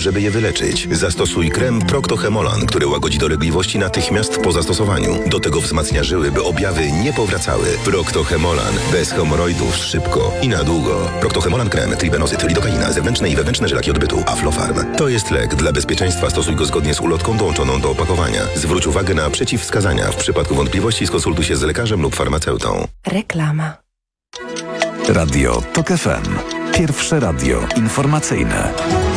żeby je wyleczyć. Zastosuj krem Procto-Hemolan, który łagodzi dolegliwości natychmiast po zastosowaniu. Do tego wzmacnia żyły, by objawy nie powracały. Procto-Hemolan. Bez hemoroidów szybko i na długo. Procto-Hemolan krem, tribenozyt, lidokaina, zewnętrzne i wewnętrzne żylaki odbytu, Aflofarm. To jest lek. Dla bezpieczeństwa stosuj go zgodnie z ulotką dołączoną do opakowania. Zwróć uwagę na przeciwwskazania. W przypadku wątpliwości skonsultuj się z lekarzem lub farmaceutą. Reklama. Radio TOK FM. Pierwsze radio informacyjne.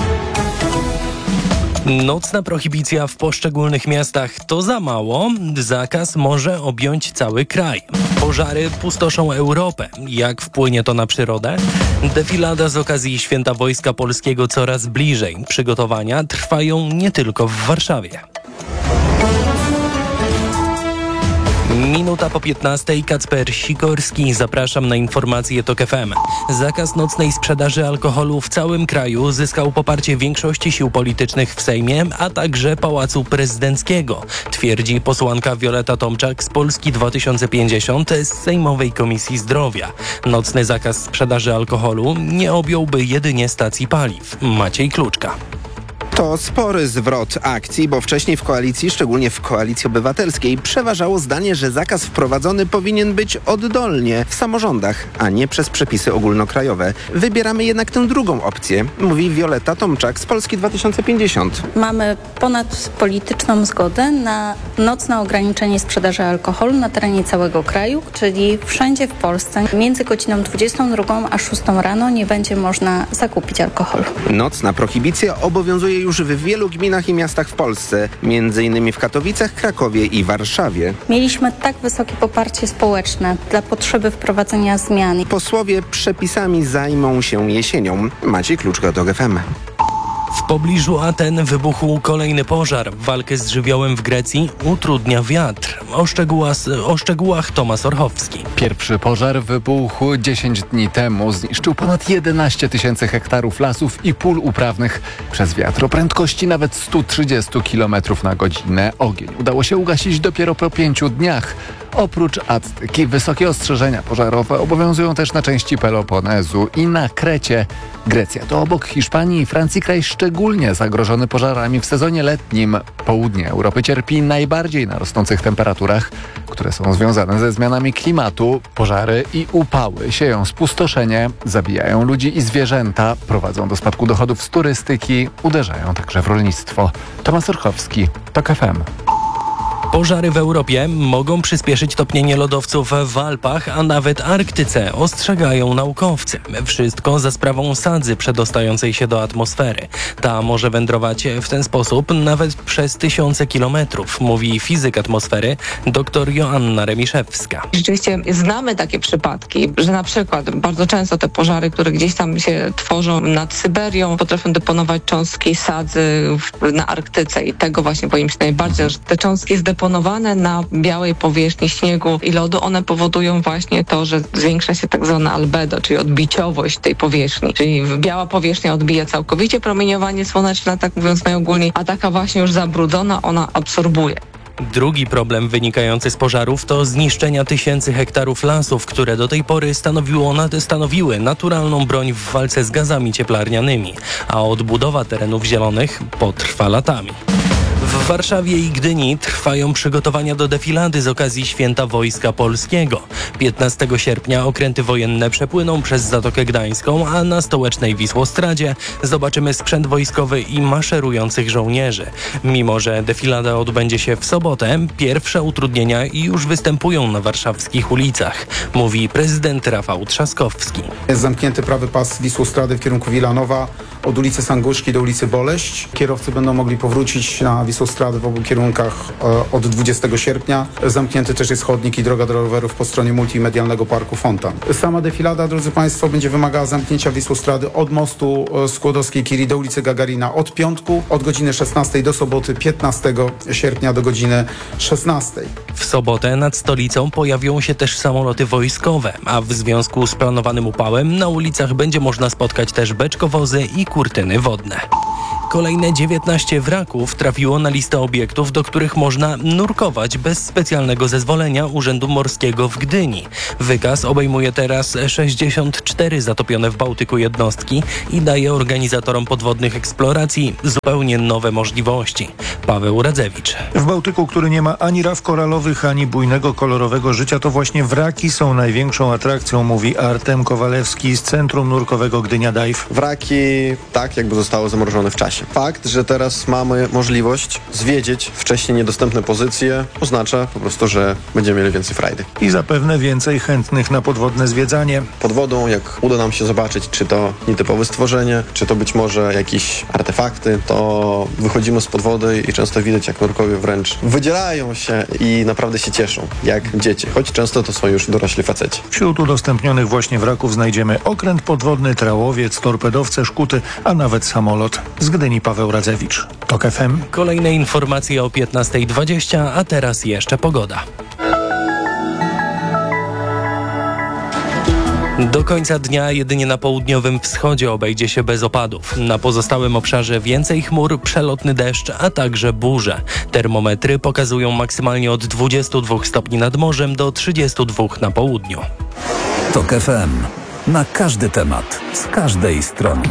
Nocna prohibicja w poszczególnych miastach to za mało. Zakaz może objąć cały kraj. Pożary pustoszą Europę. Jak wpłynie to na przyrodę? Defilada z okazji Święta Wojska Polskiego coraz bliżej. Przygotowania trwają nie tylko w Warszawie. Minuta po 15. Kacper Sikorski. Zapraszam na informacje TOK FM. Zakaz nocnej sprzedaży alkoholu w całym kraju zyskał poparcie większości sił politycznych w Sejmie, a także Pałacu Prezydenckiego, twierdzi posłanka Wioletta Tomczak z Polski 2050 z Sejmowej Komisji Zdrowia. Nocny zakaz sprzedaży alkoholu nie objąłby jedynie stacji paliw. Maciej Kluczka. To spory zwrot akcji, bo wcześniej w koalicji, szczególnie w Koalicji Obywatelskiej, przeważało zdanie, że zakaz wprowadzony powinien być oddolnie, w samorządach, a nie przez przepisy ogólnokrajowe. Wybieramy jednak tę drugą opcję, mówi Wioletta Tomczak z Polski 2050. Mamy ponadpolityczną zgodę na nocne ograniczenie sprzedaży alkoholu na terenie całego kraju, czyli wszędzie w Polsce między godziną 22 a 6 rano nie będzie można zakupić alkoholu. Nocna prohibicja obowiązuje już w wielu gminach i miastach w Polsce, m.in. w Katowicach, Krakowie i Warszawie. Mieliśmy tak wysokie poparcie społeczne dla potrzeby wprowadzenia zmian. Posłowie przepisami zajmą się jesienią. Maciej Kluczka, TOK FM. W pobliżu Aten wybuchł kolejny pożar. Walkę z żywiołem w Grecji utrudnia wiatr. O szczegółach Tomasz Orchowski. Pierwszy pożar wybuchł 10 dni temu. Zniszczył ponad 11 tysięcy hektarów lasów i pól uprawnych przez wiatr o prędkości nawet 130 km na godzinę. Ogień udało się ugasić dopiero po 5 dniach. Oprócz Attyki wysokie ostrzeżenia pożarowe obowiązują też na części Peloponezu i na Krecie. Grecja to obok Hiszpanii i Francji kraj szczególnie zagrożony pożarami w sezonie letnim. Południe Europy cierpi najbardziej na rosnących temperaturach, które są związane ze zmianami klimatu. Pożary i upały sieją spustoszenie, zabijają ludzi i zwierzęta, prowadzą do spadku dochodów z turystyki, uderzają także w rolnictwo. Tomasz Orchowski, TOK FM. Pożary w Europie mogą przyspieszyć topnienie lodowców w Alpach, a nawet Arktyce, ostrzegają naukowcy. Wszystko za sprawą sadzy przedostającej się do atmosfery. Ta może wędrować w ten sposób nawet przez tysiące kilometrów, mówi fizyk atmosfery dr Joanna Remiszewska. Rzeczywiście znamy takie przypadki, że na przykład bardzo często te pożary, które gdzieś tam się tworzą nad Syberią, potrafią deponować cząstki sadzy na Arktyce i tego właśnie boimy się najbardziej, że te cząstki zdeponowane na białej powierzchni śniegu i lodu, one powodują właśnie to, że zwiększa się tak zwana albedo, czyli odbiciowość tej powierzchni. Czyli biała powierzchnia odbija całkowicie promieniowanie słoneczne, tak mówiąc najogólniej, a taka właśnie już zabrudzona, ona absorbuje. Drugi problem wynikający z pożarów to zniszczenia tysięcy hektarów lasów, które do tej pory stanowiły naturalną broń w walce z gazami cieplarnianymi, a odbudowa terenów zielonych potrwa latami. W Warszawie i Gdyni trwają przygotowania do defilady z okazji Święta Wojska Polskiego. 15 sierpnia okręty wojenne przepłyną przez Zatokę Gdańską, a na stołecznej Wisłostradzie zobaczymy sprzęt wojskowy i maszerujących żołnierzy. Mimo że defilada odbędzie się w sobotę, pierwsze utrudnienia już występują na warszawskich ulicach, mówi prezydent Rafał Trzaskowski. Jest zamknięty prawy pas Wisłostrady w kierunku Wilanowa od ulicy Sanguszki do ulicy Boleść. Kierowcy będą mogli powrócić na Wisłostradę w obu kierunkach od 20 sierpnia. Zamknięty też jest chodnik i droga do rowerów po stronie multimedialnego parku Fontan. Sama defilada, drodzy Państwo, będzie wymagała zamknięcia Wisłostrady od mostu Skłodowskiej-Curie do ulicy Gagarina od piątku, od godziny 16 do soboty 15 sierpnia do godziny 16. W sobotę nad stolicą pojawią się też samoloty wojskowe, a w związku z planowanym upałem na ulicach będzie można spotkać też beczkowozy i kurtyny wodne. Kolejne 19 wraków trafiło na listę obiektów, do których można nurkować bez specjalnego zezwolenia Urzędu Morskiego w Gdyni. Wykaz obejmuje teraz 64 zatopione w Bałtyku jednostki i daje organizatorom podwodnych eksploracji zupełnie nowe możliwości. Paweł Radzewicz. W Bałtyku, który nie ma ani raf koralowych, ani bujnego kolorowego życia, to właśnie wraki są największą atrakcją, mówi Artem Kowalewski z Centrum Nurkowego Gdynia Dive. Wraki tak jakby zostały zamrożone w czasie. Fakt, że teraz mamy możliwość zwiedzić wcześniej niedostępne pozycje, oznacza po prostu, że będziemy mieli więcej frajdy. I zapewne więcej chętnych na podwodne zwiedzanie. Pod wodą, jak uda nam się zobaczyć, czy to nietypowe stworzenie, czy to być może jakieś artefakty, to wychodzimy spod wody i często widać, jak nurkowie wręcz wydzielają się i naprawdę się cieszą, jak dzieci, choć często to są już dorośli faceci. Wśród udostępnionych właśnie wraków znajdziemy okręt podwodny, trałowiec, torpedowce, szkuty, a nawet samolot. Z Gdyni Paweł Radzewicz. TOK FM. Kolejne informacje o 15:20, a teraz jeszcze pogoda. Do końca dnia jedynie na południowym wschodzie obejdzie się bez opadów. Na pozostałym obszarze więcej chmur, przelotny deszcz, a także burze. Termometry pokazują maksymalnie od 22 stopni nad morzem do 32 na południu. TOK FM. Na każdy temat, z każdej strony.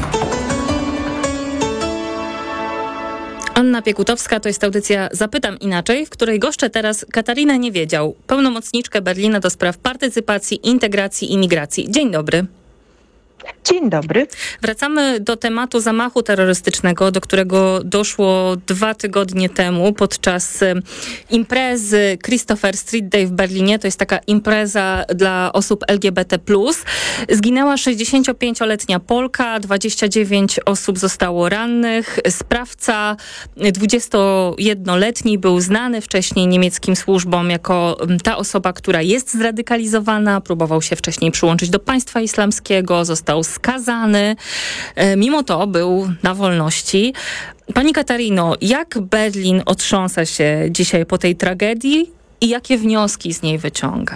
Anna Piekutowska, to jest audycja Zapytam Inaczej, w której goszczę teraz Katarinę Niewiedział, pełnomocniczkę Berlina do spraw partycypacji, integracji i migracji. Dzień dobry. Dzień dobry. Wracamy do tematu zamachu terrorystycznego, do którego doszło 2 tygodnie temu podczas imprezy Christopher Street Day w Berlinie. To jest taka impreza dla osób LGBT+. Zginęła 65-letnia Polka, 29 osób zostało rannych. Sprawca, 21-letni, był znany wcześniej niemieckim służbom jako ta osoba, która jest zradykalizowana. Próbował się wcześniej przyłączyć do państwa islamskiego, został skazany. Mimo to był na wolności. Pani Katarino, jak Berlin otrząsa się dzisiaj po tej tragedii i jakie wnioski z niej wyciąga?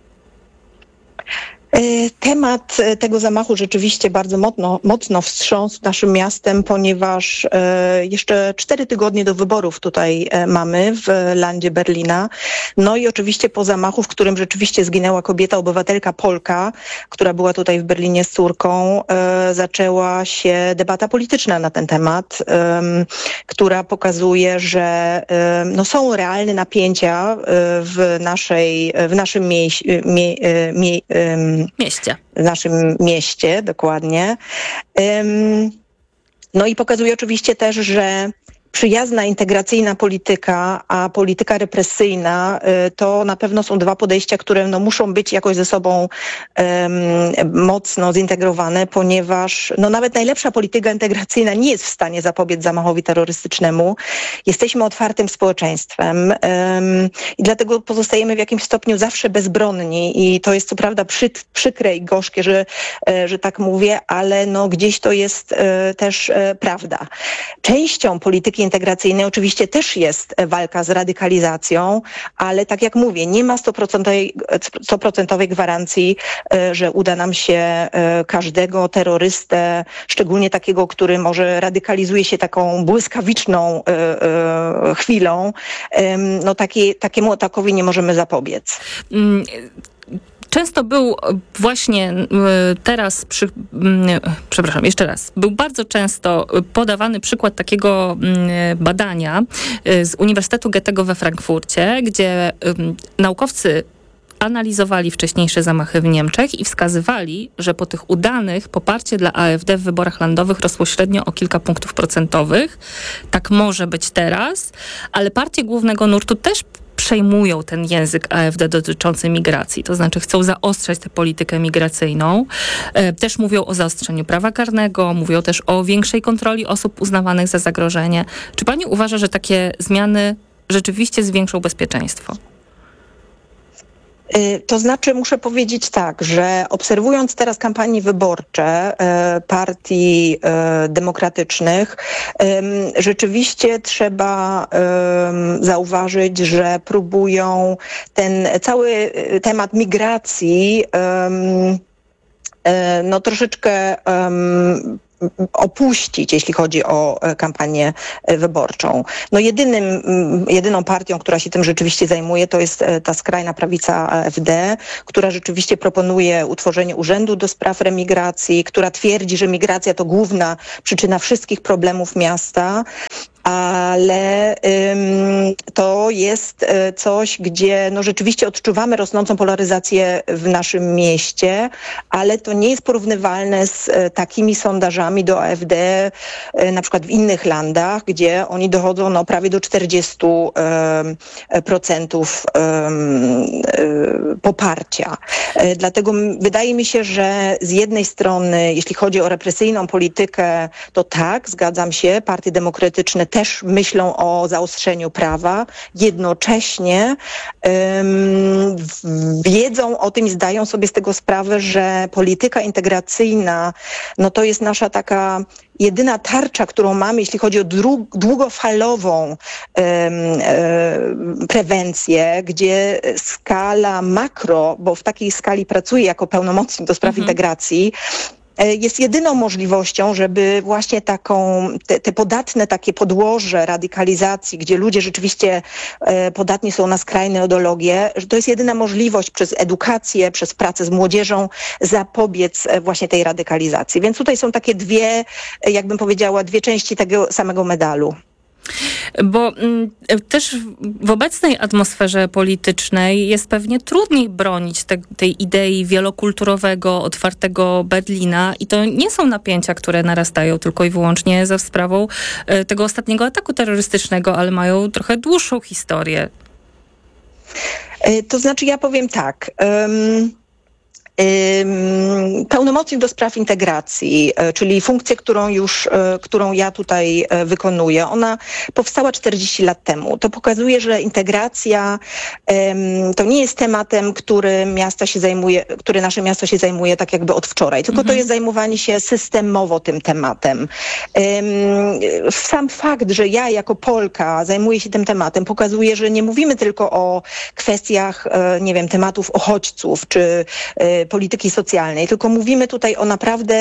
Temat tego zamachu rzeczywiście bardzo mocno wstrząsł naszym miastem, ponieważ jeszcze 4 tygodnie do wyborów tutaj mamy w landzie Berlina. No i oczywiście po zamachu, w którym rzeczywiście zginęła kobieta, obywatelka Polka, która była tutaj w Berlinie z córką, zaczęła się debata polityczna na ten temat, która pokazuje, że są realne napięcia w naszym mieście. W naszym mieście, dokładnie. No i pokazuje oczywiście też, że przyjazna, integracyjna polityka, a polityka represyjna to na pewno są 2 podejścia, które muszą być jakoś ze sobą mocno zintegrowane, ponieważ nawet najlepsza polityka integracyjna nie jest w stanie zapobiec zamachowi terrorystycznemu. Jesteśmy otwartym społeczeństwem i dlatego pozostajemy w jakimś stopniu zawsze bezbronni i to jest co prawda przykre i gorzkie, że tak mówię, ale gdzieś to jest też prawda. Częścią polityki integracyjnej oczywiście też jest walka z radykalizacją, ale tak jak mówię, nie ma 100% gwarancji, że uda nam się każdego terrorystę, szczególnie takiego, który może radykalizuje się taką błyskawiczną chwilą, takiemu atakowi nie możemy zapobiec. Często był właśnie teraz, jeszcze raz, był bardzo często podawany przykład takiego badania z Uniwersytetu Goethego we Frankfurcie, gdzie naukowcy analizowali wcześniejsze zamachy w Niemczech i wskazywali, że po tych udanych poparcie dla AfD w wyborach landowych rosło średnio o kilka punktów procentowych. Tak może być teraz, ale partie głównego nurtu też przejmują ten język AfD dotyczący migracji, to znaczy chcą zaostrzać tę politykę migracyjną. Też mówią o zaostrzeniu prawa karnego, mówią też o większej kontroli osób uznawanych za zagrożenie. Czy pani uważa, że takie zmiany rzeczywiście zwiększą bezpieczeństwo? To znaczy muszę powiedzieć tak, że obserwując teraz kampanie wyborcze partii demokratycznych, rzeczywiście trzeba zauważyć, że próbują ten cały temat migracji troszeczkę opuścić, jeśli chodzi o kampanię wyborczą. No jedyną partią, która się tym rzeczywiście zajmuje, to jest ta skrajna prawica AfD, która rzeczywiście proponuje utworzenie urzędu do spraw remigracji, która twierdzi, że migracja to główna przyczyna wszystkich problemów miasta, ale to jest coś, gdzie no rzeczywiście odczuwamy rosnącą polaryzację w naszym mieście, ale to nie jest porównywalne z takimi sondażami do AfD, na przykład w innych landach, gdzie oni dochodzą prawie do 40% poparcia. Dlatego wydaje mi się, że z jednej strony, jeśli chodzi o represyjną politykę, to tak, zgadzam się, partie demokratyczne też myślą o zaostrzeniu prawa, jednocześnie wiedzą o tym i zdają sobie z tego sprawę, że polityka integracyjna, no to jest nasza taka jedyna tarcza, którą mamy, jeśli chodzi o długofalową prewencję, gdzie skala makro, bo w takiej skali pracuję jako pełnomocnik do spraw integracji, jest jedyną możliwością, żeby właśnie te podatne takie podłoże radykalizacji, gdzie ludzie rzeczywiście podatni są na skrajne ideologie, że to jest jedyna możliwość przez edukację, przez pracę z młodzieżą zapobiec właśnie tej radykalizacji. Więc tutaj są takie dwie, jakbym powiedziała, dwie części tego samego medalu. Bo też w obecnej atmosferze politycznej jest pewnie trudniej bronić tej idei wielokulturowego, otwartego Berlina i to nie są napięcia, które narastają tylko i wyłącznie za sprawą tego ostatniego ataku terrorystycznego, ale mają trochę dłuższą historię. To znaczy ja powiem tak... Pełnomocnik do spraw integracji, czyli funkcję, którą ja tutaj wykonuję, ona powstała 40 lat temu. To pokazuje, że integracja to nie jest tematem, który nasze miasto się zajmuje tak jakby od wczoraj, tylko to jest zajmowanie się systemowo tym tematem. Sam fakt, że ja jako Polka zajmuję się tym tematem, pokazuje, że nie mówimy tylko o kwestiach, nie wiem, tematów uchodźców, czy polityki socjalnej, tylko mówimy tutaj o naprawdę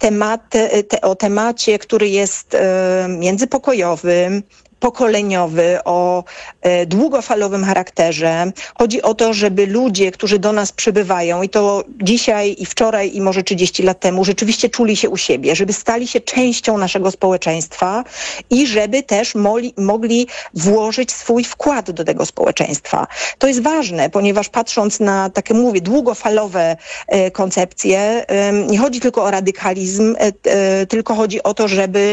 temacie, który jest międzypokojowy, pokoleniowy, o długofalowym charakterze. Chodzi o to, żeby ludzie, którzy do nas przybywają, i to dzisiaj, i wczoraj, i może 30 lat temu, rzeczywiście czuli się u siebie, żeby stali się częścią naszego społeczeństwa i żeby też mogli włożyć swój wkład do tego społeczeństwa. To jest ważne, ponieważ patrząc na, takie mówię, długofalowe koncepcje, nie chodzi tylko o radykalizm, tylko chodzi o to, żeby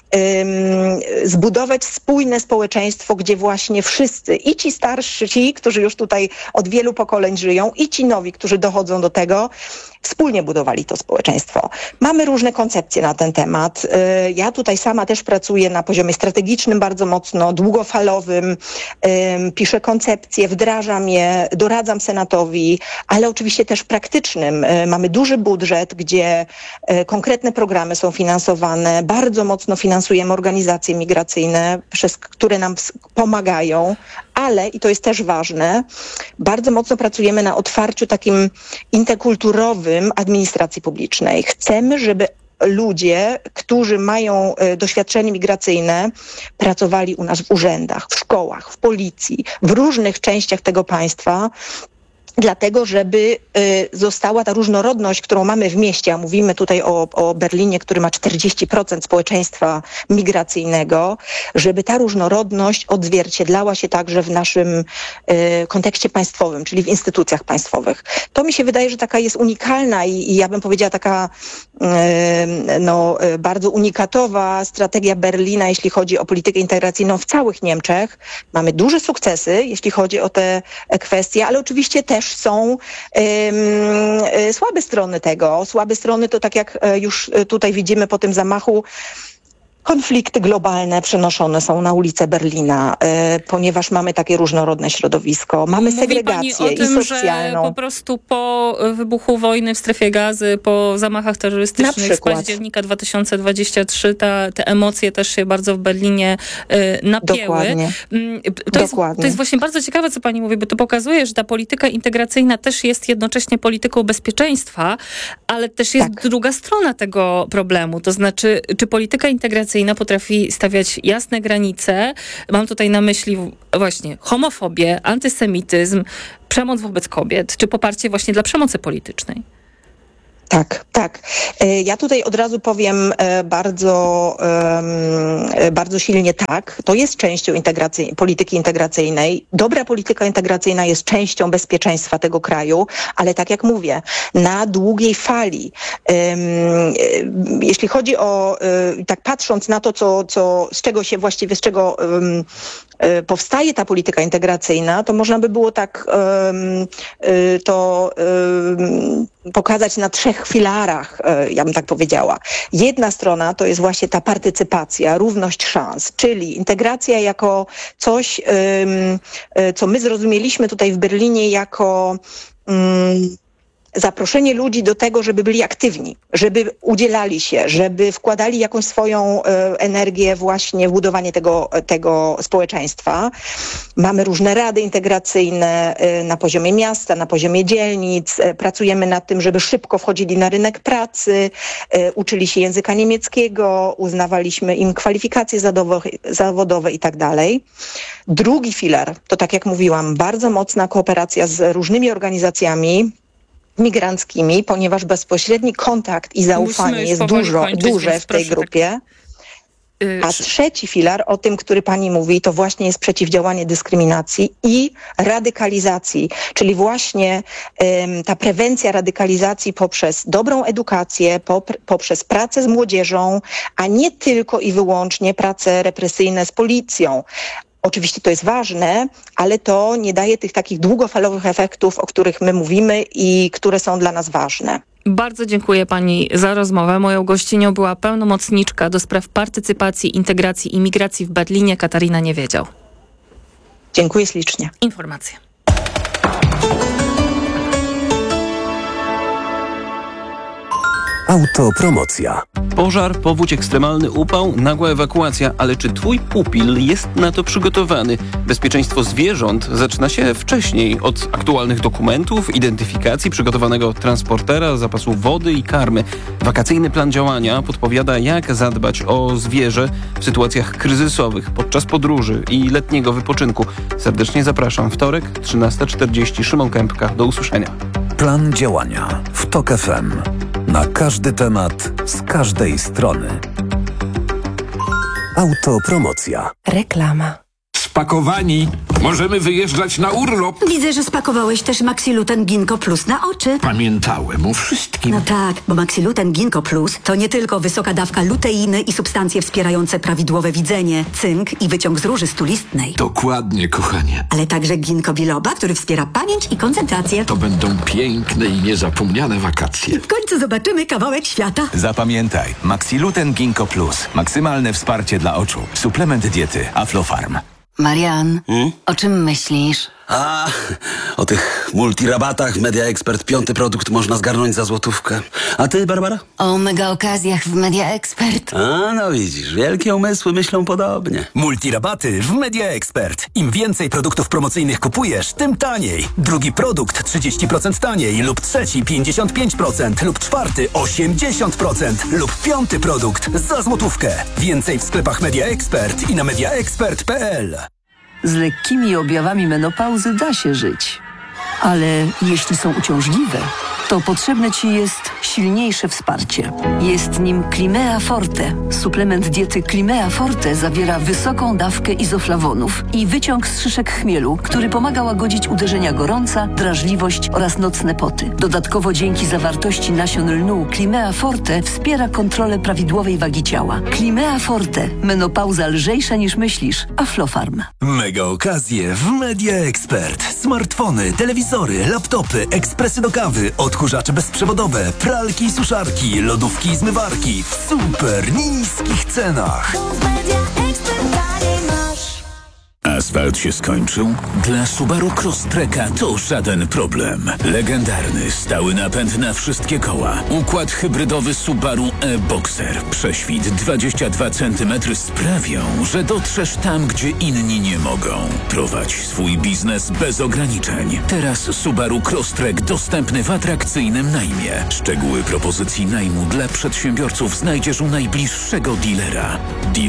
zbudować spójne społeczeństwo, gdzie właśnie wszyscy, i ci starsi, ci, którzy już tutaj od wielu pokoleń żyją, i ci nowi, którzy dochodzą do tego, wspólnie budowali to społeczeństwo. Mamy różne koncepcje na ten temat. Ja tutaj sama też pracuję na poziomie strategicznym bardzo mocno, długofalowym, piszę koncepcje, wdrażam je, doradzam Senatowi, ale oczywiście też praktycznym. Mamy duży budżet, gdzie konkretne programy są finansowane, bardzo mocno finansujemy organizacje migracyjne, które nam pomagają, ale, i to jest też ważne, bardzo mocno pracujemy na otwarciu takim interkulturowym administracji publicznej. Chcemy, żeby ludzie, którzy mają doświadczenie migracyjne, pracowali u nas w urzędach, w szkołach, w policji, w różnych częściach tego państwa, dlatego, żeby została ta różnorodność, którą mamy w mieście, a mówimy tutaj o Berlinie, który ma 40% społeczeństwa migracyjnego, żeby ta różnorodność odzwierciedlała się także w naszym kontekście państwowym, czyli w instytucjach państwowych. To mi się wydaje, że taka jest unikalna i ja bym powiedziała taka bardzo unikatowa strategia Berlina, jeśli chodzi o politykę integracyjną w całych Niemczech. Mamy duże sukcesy, jeśli chodzi o te kwestie, ale oczywiście też są słabe strony tego. Słabe strony to, tak jak już tutaj widzimy po tym zamachu, Konflikty globalne przenoszone są na ulice Berlina, ponieważ mamy takie różnorodne środowisko. Mamy segregację Mówi pani o tym, i socjalną. że po prostu po wybuchu wojny w Strefie Gazy, po zamachach terrorystycznych z października 2023 te emocje też się bardzo w Berlinie napięły. Dokładnie. To jest właśnie bardzo ciekawe, co pani mówi, bo to pokazuje, że ta polityka integracyjna też jest jednocześnie polityką bezpieczeństwa, ale też jest druga strona tego problemu. To znaczy, czy polityka integracyjna potrafi stawiać jasne granice. Mam tutaj na myśli właśnie homofobię, antysemityzm, przemoc wobec kobiet, czy poparcie właśnie dla przemocy politycznej. Tak. Ja tutaj od razu powiem bardzo silnie tak. To jest częścią polityki integracyjnej. Dobra polityka integracyjna jest częścią bezpieczeństwa tego kraju, ale tak jak mówię, na długiej fali. Jeśli chodzi o, tak patrząc na to, z czego powstaje ta polityka integracyjna, to można by było tak pokazać na 3 filarach, ja bym tak powiedziała. Jedna strona to jest właśnie ta partycypacja, równość szans, czyli integracja jako coś, co my zrozumieliśmy tutaj w Berlinie jako zaproszenie ludzi do tego, żeby byli aktywni, żeby udzielali się, żeby wkładali jakąś swoją energię właśnie w budowanie tego społeczeństwa. Mamy różne rady integracyjne na poziomie miasta, na poziomie dzielnic. Pracujemy nad tym, żeby szybko wchodzili na rynek pracy, uczyli się języka niemieckiego, uznawaliśmy im kwalifikacje zawodowe i tak dalej. Drugi filar, to tak jak mówiłam, bardzo mocna kooperacja z różnymi organizacjami migranckimi, ponieważ bezpośredni kontakt i zaufanie jest duże w tej grupie. A trzeci filar, o tym, który pani mówi, to właśnie jest przeciwdziałanie dyskryminacji i radykalizacji, czyli właśnie ta prewencja radykalizacji poprzez dobrą edukację, poprzez pracę z młodzieżą, a nie tylko i wyłącznie prace represyjne z policją. Oczywiście to jest ważne, ale to nie daje tych takich długofalowych efektów, o których my mówimy i które są dla nas ważne. Bardzo dziękuję pani za rozmowę. Moją gościnią była pełnomocniczka do spraw partycypacji, integracji i migracji w Berlinie, Katarina Niewiedział. Dziękuję ślicznie. Informacje. Autopromocja. Pożar, powódź, ekstremalny upał, nagła ewakuacja. Ale czy twój pupil jest na to przygotowany? Bezpieczeństwo zwierząt zaczyna się wcześniej. Od aktualnych dokumentów, identyfikacji, przygotowanego transportera, zapasu wody i karmy. Wakacyjny plan działania podpowiada, jak zadbać o zwierzę w sytuacjach kryzysowych, podczas podróży i letniego wypoczynku. Serdecznie zapraszam. Wtorek, 13:40. Szymon Kępka. Do usłyszenia. Plan działania w TOK FM. Na każdy temat, z każdej strony. Autopromocja. Reklama. Spakowani. Możemy wyjeżdżać na urlop. Widzę, że spakowałeś też Maxiluten Ginkgo Plus na oczy. Pamiętałem o wszystkim. No tak, bo Maxiluten Ginkgo Plus to nie tylko wysoka dawka luteiny i substancje wspierające prawidłowe widzenie, cynk i wyciąg z róży stulistnej. Dokładnie, kochanie. Ale także ginkgo biloba, który wspiera pamięć i koncentrację. To będą piękne i niezapomniane wakacje. W końcu zobaczymy kawałek świata. Zapamiętaj, Maxiluten Ginkgo Plus. Maksymalne wsparcie dla oczu. Suplement diety Aflofarm. Marian, o czym myślisz? O tych multirabatach w Media Expert 5. produkt można zgarnąć za złotówkę. A ty, Barbara? O mega okazjach w Media Expert. No widzisz, wielkie umysły myślą podobnie. Multirabaty w Media Expert. Im więcej produktów promocyjnych kupujesz, tym taniej. Drugi produkt 30% taniej lub trzeci 55% lub czwarty 80% lub 5. produkt za złotówkę. Więcej w sklepach Media Expert i na mediaexpert.pl. Z lekkimi objawami menopauzy da się żyć. Ale jeśli są uciążliwe, to potrzebne Ci jest silniejsze wsparcie. Jest nim Climea Forte. Suplement diety Climea Forte zawiera wysoką dawkę izoflawonów i wyciąg z szyszek chmielu, który pomaga łagodzić uderzenia gorąca, drażliwość oraz nocne poty. Dodatkowo dzięki zawartości nasion lnu Climea Forte wspiera kontrolę prawidłowej wagi ciała. Climea Forte. Menopauza lżejsza niż myślisz. Aflofarm. Mega okazje w Media Expert. Smartfony, telewizory, laptopy, ekspresy do kawy od odkurzacze bezprzewodowe, pralki i suszarki, lodówki i zmywarki w super niskich cenach. Asfalt się skończył? Dla Subaru Crosstreka to żaden problem. Legendarny, stały napęd na wszystkie koła. Układ hybrydowy Subaru e-Boxer. Prześwit 22 cm sprawią, że dotrzesz tam, gdzie inni nie mogą. Prowadź swój biznes bez ograniczeń. Teraz Subaru Crosstrek dostępny w atrakcyjnym najmie. Szczegóły propozycji najmu dla przedsiębiorców znajdziesz u najbliższego dealera.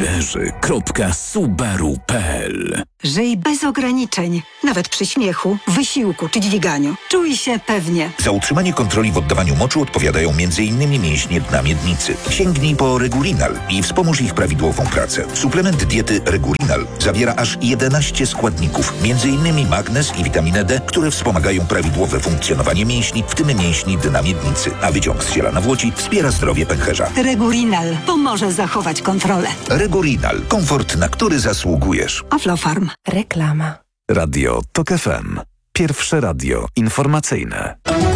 Dealerzy.subaru.pl. Żyj bez ograniczeń, nawet przy śmiechu, wysiłku czy dźwiganiu. Czuj się pewnie. Za utrzymanie kontroli w oddawaniu moczu odpowiadają m.in. mięśnie dna miednicy. Sięgnij po Regulinal i wspomóż ich prawidłową pracę. Suplement diety Regulinal zawiera aż 11 składników, m.in. magnez i witaminę D, które wspomagają prawidłowe funkcjonowanie mięśni, w tym mięśni dna miednicy, a wyciąg z ziela nawłoci wspiera zdrowie pęcherza. Regulinal pomoże zachować kontrolę. Regulinal. Komfort, na który zasługujesz. Aflofarm. Reklama. Radio TOK FM. Pierwsze radio informacyjne.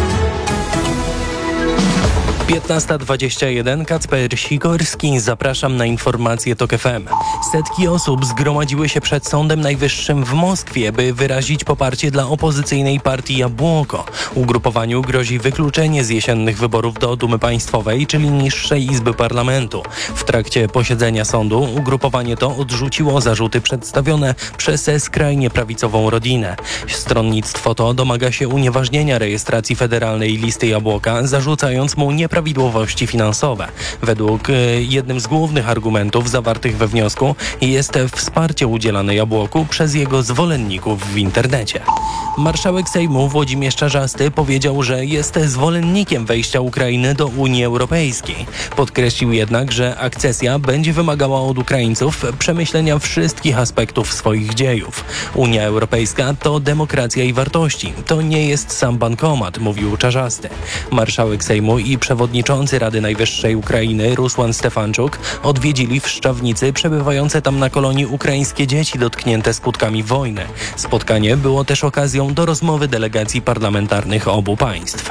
15:21. Kacper Sikorski. Zapraszam na informacje TOK FM. Setki osób zgromadziły się przed Sądem Najwyższym w Moskwie, by wyrazić poparcie dla opozycyjnej partii Jabłoko. Ugrupowaniu grozi wykluczenie z jesiennych wyborów do Dumy Państwowej, czyli niższej izby parlamentu. W trakcie posiedzenia sądu ugrupowanie to odrzuciło zarzuty przedstawione przez skrajnie prawicową Rodzinę. Stronnictwo to domaga się unieważnienia rejestracji federalnej listy Jabłoka, zarzucając mu nieprawidłowości finansowe. Według jednym z głównych argumentów zawartych we wniosku jest wsparcie udzielane Jabłoku przez jego zwolenników w internecie. Marszałek Sejmu Włodzimierz Czarzasty powiedział, że jest zwolennikiem wejścia Ukrainy do Unii Europejskiej. Podkreślił jednak, że akcesja będzie wymagała od Ukraińców przemyślenia wszystkich aspektów swoich dziejów. Unia Europejska to demokracja i wartości. To nie jest sam bankomat, mówił Czarzasty. Marszałek Sejmu i przewodniczący Rady Najwyższej Ukrainy Rusłan Stefanczuk odwiedzili w Szczawnicy przebywające tam na kolonii ukraińskie dzieci dotknięte skutkami wojny. Spotkanie było też okazją do rozmowy delegacji parlamentarnych obu państw.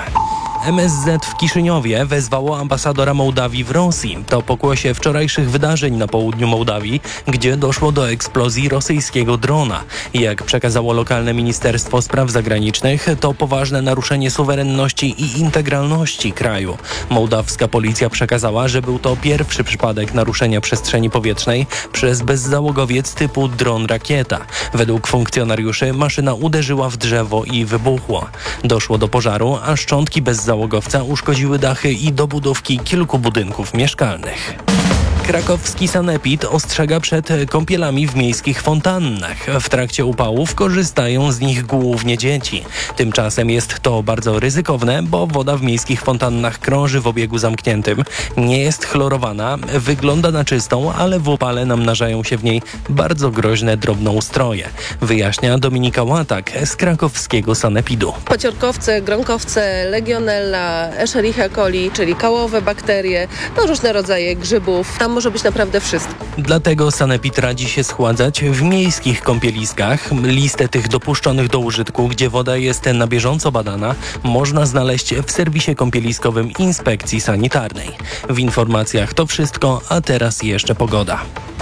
MSZ w Kiszyniowie wezwało ambasadora Mołdawii w Rosji. To pokłosie wczorajszych wydarzeń na południu Mołdawii, gdzie doszło do eksplozji rosyjskiego drona. Jak przekazało lokalne Ministerstwo Spraw Zagranicznych, to poważne naruszenie suwerenności i integralności kraju. Mołdawska policja przekazała, że był to pierwszy przypadek naruszenia przestrzeni powietrznej przez bezzałogowiec typu dron-rakieta. Według funkcjonariuszy maszyna uderzyła w drzewo i wybuchło. Doszło do pożaru, a szczątki bezzałogowca uszkodziły dachy i dobudówki kilku budynków mieszkalnych. Krakowski sanepid ostrzega przed kąpielami w miejskich fontannach. W trakcie upałów korzystają z nich głównie dzieci. Tymczasem jest to bardzo ryzykowne, bo woda w miejskich fontannach krąży w obiegu zamkniętym. Nie jest chlorowana, wygląda na czystą, ale w upale namnażają się w niej bardzo groźne drobnoustroje. Wyjaśnia Dominika Łatak z krakowskiego sanepidu. Paciorkowce, gronkowce, legionella, Escherichia coli, czyli kałowe bakterie, różne rodzaje grzybów. Tam może być naprawdę wszystko. Dlatego sanepid radzi się schładzać w miejskich kąpieliskach. Listę tych dopuszczonych do użytku, gdzie woda jest na bieżąco badana, można znaleźć w serwisie kąpieliskowym Inspekcji Sanitarnej. W informacjach to wszystko, a teraz jeszcze pogoda.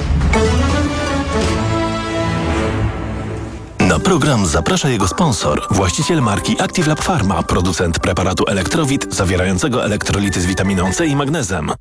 Na program zaprasza jego sponsor, właściciel marki Active Lab Pharma, producent preparatu Elektrowit zawierającego elektrolity z witaminą C i magnezem.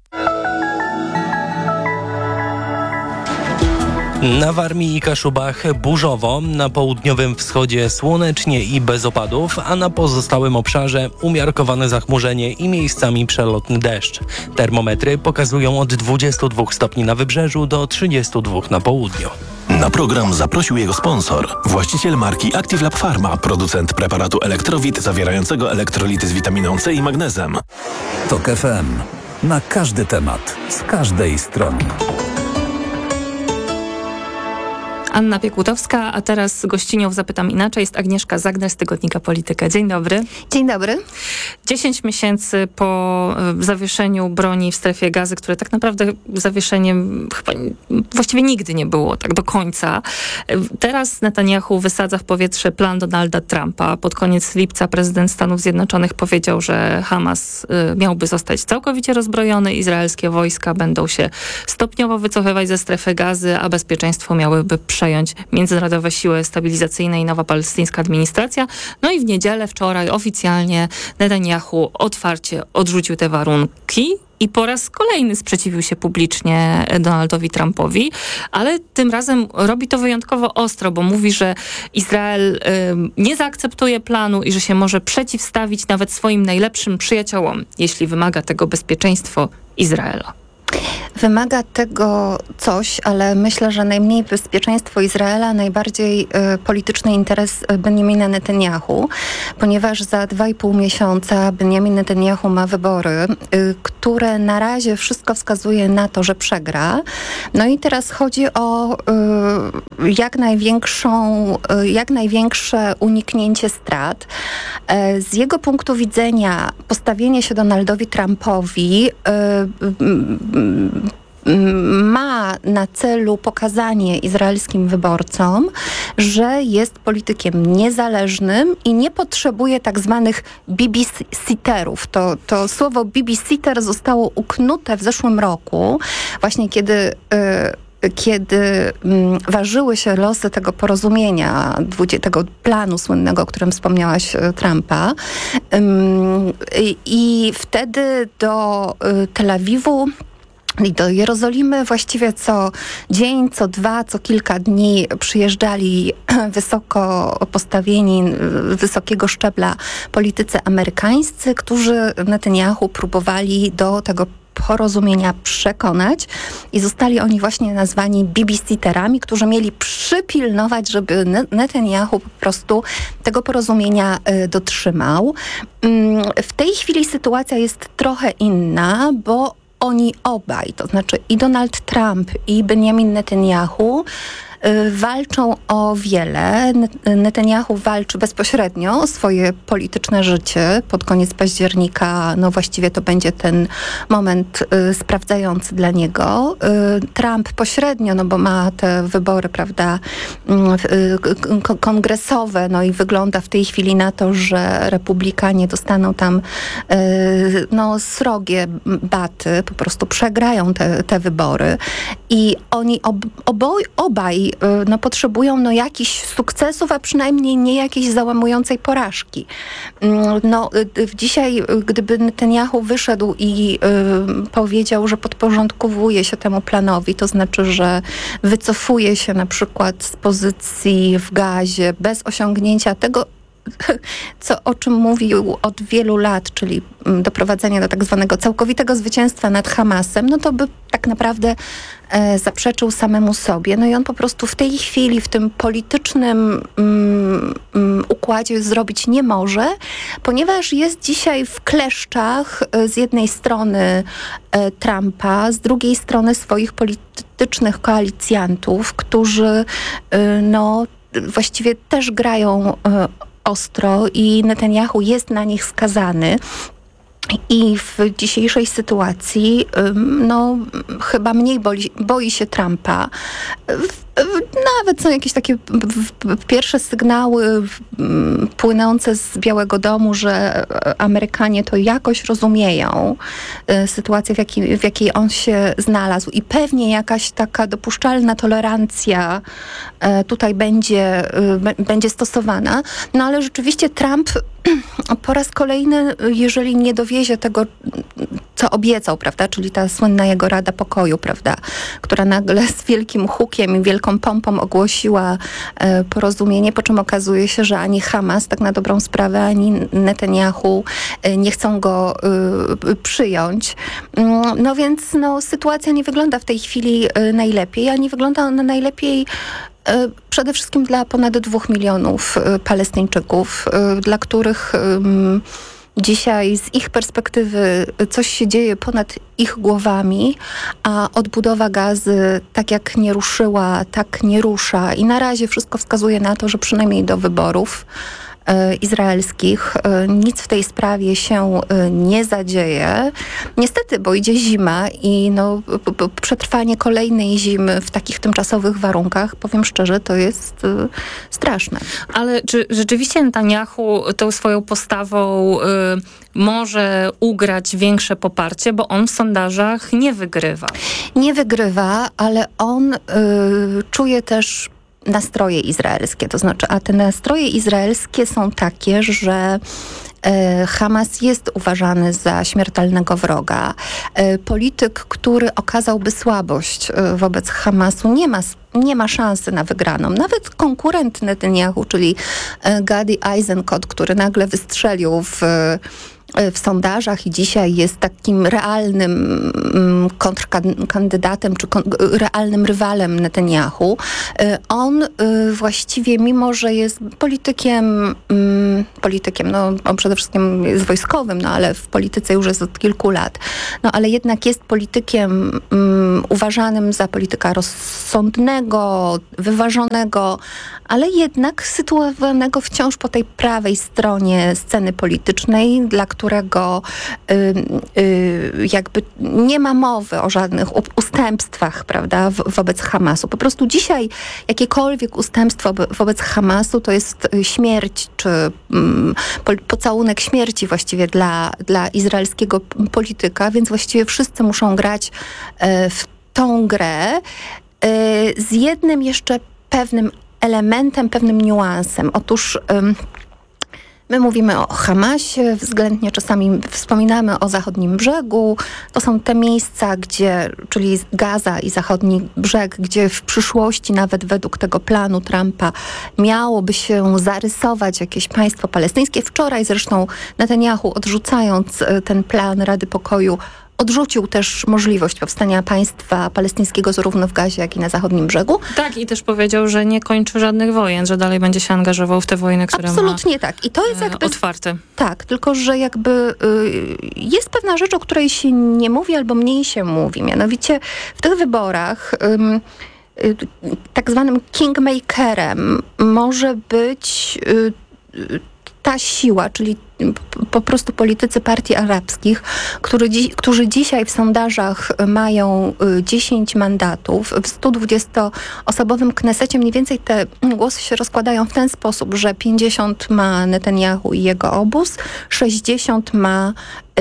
Na Warmii i Kaszubach burzowo, na południowym wschodzie słonecznie i bez opadów, a na pozostałym obszarze umiarkowane zachmurzenie i miejscami przelotny deszcz. Termometry pokazują od 22 stopni na wybrzeżu do 32 na południu. Na program zaprosił jego sponsor, właściciel marki Active Lab Pharma, producent preparatu Elektrowit zawierającego elektrolity z witaminą C i magnezem. TOK FM. Na każdy temat, z każdej strony. Anna Piekutowska, a teraz gościnią w Zapytam Inaczej jest Agnieszka Zagner z tygodnika Polityka. Dzień dobry. Dzień dobry. 10 miesięcy po zawieszeniu broni w strefie Gazy, które tak naprawdę zawieszeniem chyba właściwie nigdy nie było tak do końca. Teraz Netanyahu wysadza w powietrze plan Donalda Trumpa. Pod koniec lipca prezydent Stanów Zjednoczonych powiedział, że Hamas miałby zostać całkowicie rozbrojony. Izraelskie wojska będą się stopniowo wycofywać ze strefy Gazy, a bezpieczeństwo miałyby przejąć międzynarodowe siły stabilizacyjne i nowa palestyńska administracja. No i w niedzielę, wczoraj oficjalnie Netanyahu otwarcie odrzucił te warunki i po raz kolejny sprzeciwił się publicznie Donaldowi Trumpowi, ale tym razem robi to wyjątkowo ostro, bo mówi, że Izrael nie zaakceptuje planu i że się może przeciwstawić nawet swoim najlepszym przyjaciołom, jeśli wymaga tego bezpieczeństwo Izraela. Wymaga tego coś, ale myślę, że najmniej bezpieczeństwo Izraela, najbardziej polityczny interes Benjamina Netanyahu, ponieważ za 2,5 miesiąca Benjamin Netanyahu ma wybory, które na razie wszystko wskazuje na to, że przegra. No i teraz chodzi o jak największe uniknięcie strat. Z jego punktu widzenia postawienie się Donaldowi Trumpowi ma na celu pokazanie izraelskim wyborcom, że jest politykiem niezależnym i nie potrzebuje tak zwanych babysitterów. To słowo babysitter zostało uknute w zeszłym roku, właśnie kiedy ważyły się losy tego porozumienia, tego planu słynnego, o którym wspomniałaś, Trumpa. I wtedy do Tel Awiwu i do Jerozolimy właściwie co dzień, co dwa, co kilka dni przyjeżdżali wysoko postawieni, wysokiego szczebla politycy amerykańscy, którzy Netanyahu próbowali do tego porozumienia przekonać i zostali oni właśnie nazwani babysitterami, którzy mieli przypilnować, żeby Netanyahu po prostu tego porozumienia dotrzymał. W tej chwili sytuacja jest trochę inna, bo oni obaj, to znaczy i Donald Trump, i Benjamin Netanyahu walczą o wiele. Netanyahu walczy bezpośrednio o swoje polityczne życie. Pod koniec października, no właściwie to będzie ten moment sprawdzający dla niego. Trump pośrednio, no bo ma te wybory, prawda, kongresowe, no i wygląda w tej chwili na to, że republikanie dostaną tam srogie baty, po prostu przegrają te wybory i oni obaj potrzebują jakichś sukcesów, a przynajmniej nie jakiejś załamującej porażki. Dzisiaj, gdyby Netanyahu wyszedł i powiedział, że podporządkowuje się temu planowi, to znaczy, że wycofuje się na przykład z pozycji w Gazie bez osiągnięcia tego, o czym mówił od wielu lat, czyli doprowadzenia do tak zwanego całkowitego zwycięstwa nad Hamasem, no to by tak naprawdę zaprzeczył samemu sobie. No i on po prostu w tej chwili, w tym politycznym układzie zrobić nie może, ponieważ jest dzisiaj w kleszczach z jednej strony Trumpa, z drugiej strony swoich politycznych koalicjantów, którzy właściwie też grają ostro i Netanyahu jest na nich skazany. I w dzisiejszej sytuacji chyba mniej boi się Trumpa. Nawet są jakieś takie pierwsze sygnały płynące z Białego Domu, że Amerykanie to jakoś rozumieją sytuację, w jakiej on się znalazł i pewnie jakaś taka dopuszczalna tolerancja tutaj będzie stosowana. No ale rzeczywiście Trump po raz kolejny, jeżeli nie dowiezie tego, co obiecał, prawda, czyli ta słynna jego Rada Pokoju, prawda, która nagle z wielkim hukiem i wielką pompą ogłosiła porozumienie, po czym okazuje się, że ani Hamas, tak na dobrą sprawę, ani Netanyahu nie chcą go przyjąć. No więc sytuacja nie wygląda w tej chwili najlepiej, a nie wygląda ona najlepiej przede wszystkim dla ponad 2 milionów Palestyńczyków, dla których Dzisiaj z ich perspektywy coś się dzieje ponad ich głowami, a odbudowa Gazy tak jak nie ruszyła, tak nie rusza. I na razie wszystko wskazuje na to, że przynajmniej do wyborów izraelskich nic w tej sprawie się nie zadzieje. Niestety, bo idzie zima i przetrwanie kolejnej zimy w takich tymczasowych warunkach, powiem szczerze, to jest straszne. Ale czy rzeczywiście Netanyahu tą swoją postawą może ugrać większe poparcie, bo on w sondażach nie wygrywa? Nie wygrywa, ale on czuje też nastroje izraelskie, to znaczy, a te nastroje izraelskie są takie, że Hamas jest uważany za śmiertelnego wroga. Polityk, który okazałby słabość wobec Hamasu, nie ma szansy na wygraną. Nawet konkurent Netanyahu, czyli Gadi Eisenkot, który nagle wystrzelił w sondażach i dzisiaj jest takim realnym kontrkandydatem czy realnym rywalem Netanyahu. On właściwie, mimo że jest politykiem, on przede wszystkim jest wojskowym, ale w polityce już jest od kilku lat, ale jednak jest politykiem uważanym za polityka rozsądnego, wyważonego, ale jednak sytuowanego wciąż po tej prawej stronie sceny politycznej, dla którego jakby nie ma mowy o żadnych ustępstwach, prawda, wobec Hamasu. Po prostu dzisiaj jakiekolwiek ustępstwo wobec Hamasu to jest śmierć, czy pocałunek śmierci właściwie dla izraelskiego polityka, więc właściwie wszyscy muszą grać w tą grę z jednym jeszcze pewnym elementem, pewnym niuansem. Otóż my mówimy o Hamasie, względnie czasami wspominamy o zachodnim brzegu. To są te miejsca, czyli Gaza i zachodni brzeg, gdzie w przyszłości nawet według tego planu Trumpa miałoby się zarysować jakieś państwo palestyńskie. Wczoraj zresztą Netanyahu, odrzucając ten plan Rady Pokoju, odrzucił też możliwość powstania państwa palestyńskiego zarówno w Gazie, jak i na zachodnim brzegu. Tak, i też powiedział, że nie kończy żadnych wojen, że dalej będzie się angażował w te wojny, które absolutnie tak. I to jest jakby otwarte. Tak, tylko że jakby jest pewna rzecz, o której się nie mówi albo mniej się mówi. Mianowicie w tych wyborach tak zwanym kingmakerem może być ta siła, czyli po prostu politycy partii arabskich, którzy dzisiaj w sondażach mają 10 mandatów. W 120-osobowym Knesecie mniej więcej te głosy się rozkładają w ten sposób, że 50 ma Netanyahu i jego obóz, 60 ma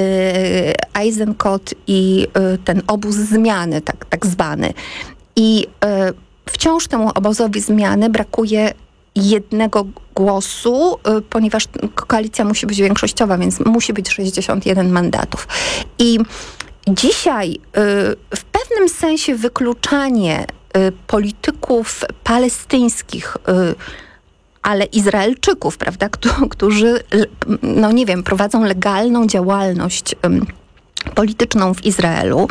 Eisenkot i ten obóz zmiany, tak zwany. I wciąż temu obozowi zmiany brakuje jednego głosu, ponieważ koalicja musi być większościowa, więc musi być 61 mandatów. I dzisiaj w pewnym sensie wykluczanie polityków palestyńskich, ale Izraelczyków, prawda, którzy, prowadzą legalną działalność polityczną w Izraelu,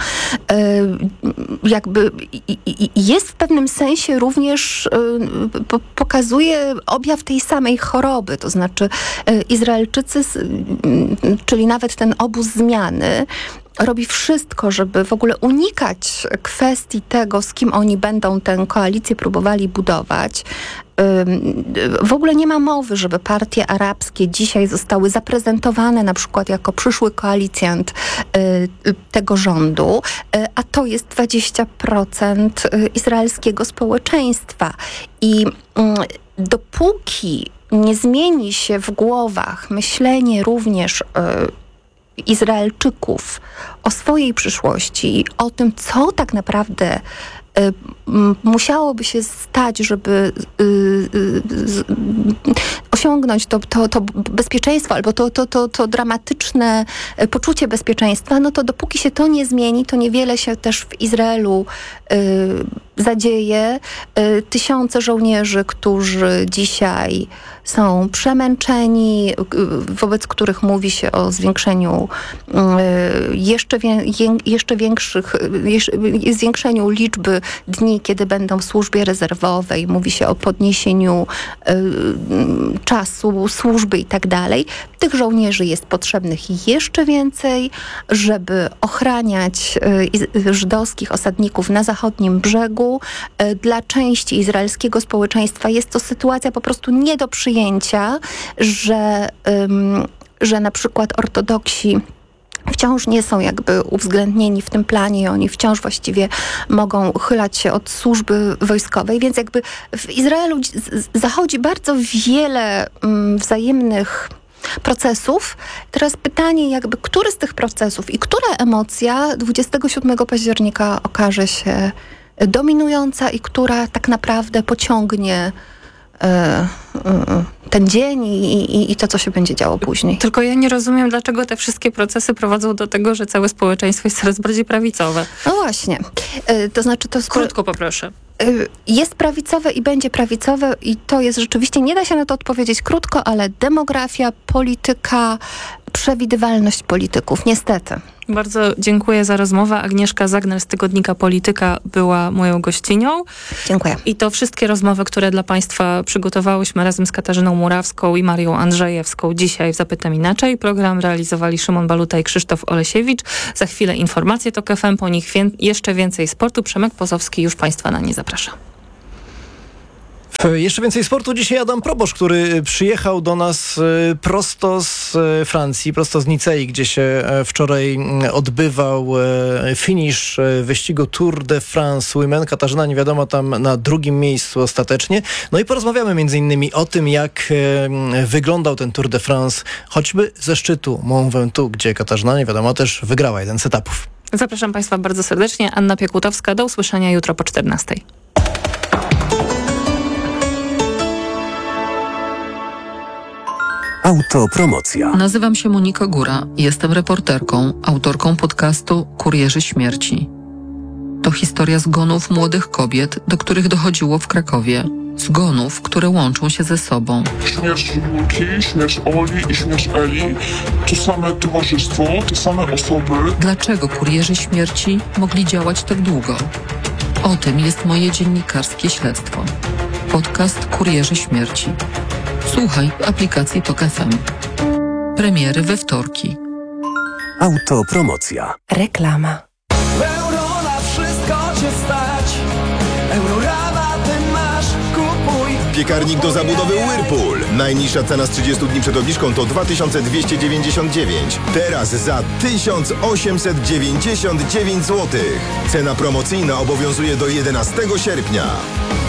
jakby jest w pewnym sensie również pokazuje objaw tej samej choroby, to znaczy Izraelczycy, czyli nawet ten obóz zmiany, robi wszystko, żeby w ogóle unikać kwestii tego, z kim oni będą tę koalicję próbowali budować. W ogóle nie ma mowy, żeby partie arabskie dzisiaj zostały zaprezentowane na przykład jako przyszły koalicjant tego rządu, a to jest 20% izraelskiego społeczeństwa. I dopóki nie zmieni się w głowach myślenie również Izraelczyków o swojej przyszłości, o tym, co tak naprawdę musiałoby się stać, żeby osiągnąć to bezpieczeństwo albo to dramatyczne poczucie bezpieczeństwa, to dopóki się to nie zmieni, to niewiele się też w Izraelu zadzieje. Tysiące żołnierzy, którzy dzisiaj są przemęczeni, wobec których mówi się o zwiększeniu zwiększeniu liczby dni, kiedy będą w służbie rezerwowej. Mówi się o podniesieniu skróceniu czasu służby i tak dalej. Tych żołnierzy jest potrzebnych jeszcze więcej, żeby ochraniać żydowskich osadników na zachodnim brzegu. Dla części izraelskiego społeczeństwa jest to sytuacja po prostu nie do przyjęcia, że na przykład ortodoksi wciąż nie są jakby uwzględnieni w tym planie i oni wciąż właściwie mogą uchylać się od służby wojskowej, więc jakby w Izraelu zachodzi bardzo wiele wzajemnych procesów. Teraz pytanie jakby, który z tych procesów i która emocja 27 października okaże się dominująca i która tak naprawdę pociągnie ten dzień i to, co się będzie działo później. Tylko ja nie rozumiem, dlaczego te wszystkie procesy prowadzą do tego, że całe społeczeństwo jest coraz bardziej prawicowe. No właśnie. To znaczy to... Krótko poproszę. Jest prawicowe i będzie prawicowe i to jest rzeczywiście, nie da się na to odpowiedzieć krótko, ale demografia, polityka, przewidywalność polityków, niestety. Bardzo dziękuję za rozmowę. Agnieszka Zagner z tygodnika Polityka była moją gościnią. Dziękuję. I to wszystkie rozmowy, które dla Państwa przygotowałyśmy razem z Katarzyną Murawską i Marią Andrzejewską dzisiaj w Zapytam Inaczej. Program realizowali Szymon Baluta i Krzysztof Olesiewicz. Za chwilę informacje TOK FM, po nich jeszcze więcej sportu. Przemek Pozowski już Państwa na nie zaprasza. Jeszcze więcej sportu. Dzisiaj Adam Proboszcz, który przyjechał do nas prosto z Francji, prosto z Nicei, gdzie się wczoraj odbywał finisz wyścigu Tour de France Women. Katarzyna Niewiadoma tam na drugim miejscu ostatecznie. No i porozmawiamy między innymi o tym, jak wyglądał ten Tour de France, choćby ze szczytu Mont Ventoux, gdzie Katarzyna Niewiadoma też wygrała jeden z etapów. Zapraszam Państwa bardzo serdecznie. Anna Piekutowska. Do usłyszenia jutro po 14:00. Autopromocja. Nazywam się Monika Góra. Jestem reporterką, autorką podcastu Kurierzy Śmierci. To historia zgonów młodych kobiet, do których dochodziło w Krakowie. Zgonów, które łączą się ze sobą. Śmierć Julki, śmierć Oli i śmierć Eli. To same towarzystwo, te same osoby. Dlaczego Kurierzy Śmierci mogli działać tak długo? O tym jest moje dziennikarskie śledztwo. Podcast Kurierzy Śmierci. Słuchaj w aplikacji TOK FM. Premiery we wtorki. Autopromocja. Reklama. Euro na wszystko cię stać. Eurorabaty masz, kupuj. Piekarnik do zabudowy Whirlpool. Najniższa cena z 30 dni przed obniżką to 2299. Teraz za 1899 zł. Cena promocyjna obowiązuje do 11 sierpnia.